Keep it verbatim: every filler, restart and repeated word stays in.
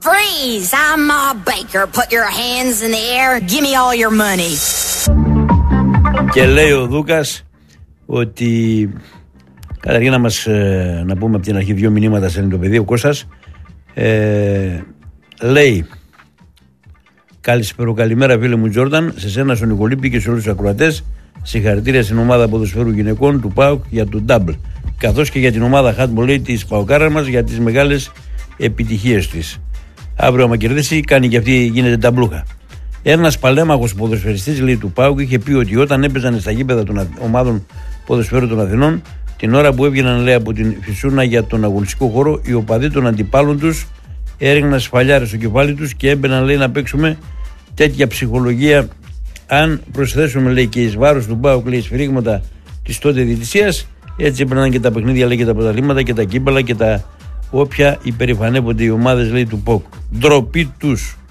Freeze! I'm Ma Baker. Put your hands in the air. Give me all your money. Και λέει ο Δούκας ότι καταρχήν να μας ε, να πούμε από την αρχή δύο μηνύματα σε το παιδί ο Κώστας ε, λέει καλησπέρα, καλημέρα φίλε μου Τζόρνταν, σε σένα στον Νικολίπη και σε όλους τους ακροατές. Συγχαρητήρια στην ομάδα ποδοσφαίρου γυναικών του ΠΑΟΚ για το double, καθώς και για την ομάδα handball της ΠΑΟΚάρα μας για τις μεγάλες επιτυχίες της. Αύριο άμα κερδίσει κάνει και αυτή, γίνεται ταμπλούχα. Ένας παλέμαχος ποδοσφαιριστής, λέει, του ΠΑΟΚ είχε πει ότι όταν έπαιζαν στα γήπεδα των ομάδων ποδοσφαίρου των Αθηνών, την ώρα που έβγαιναν, λέει, από την Φυσούνα για τον αγωνιστικό χώρο, οι οπαδοί των αντιπάλων τους έριχναν σφαλιάρες στο κεφάλι τους και έμπαιναν, λέει, να παίξουμε. Τέτοια ψυχολογία, αν προσθέσουμε, λέει, και εις βάρος του ΠΑΟΚ, λέει, σφυρίγματα της τότε διαιτησίας, έτσι έπαιρναν και τα παιχνίδια, λέει, και τα πρωταθλήματα και τα κύπελα και τα όποια υπερηφανεύονται οι ομάδες, λέει, του ΠΑΟΚ. Ντροπή τους.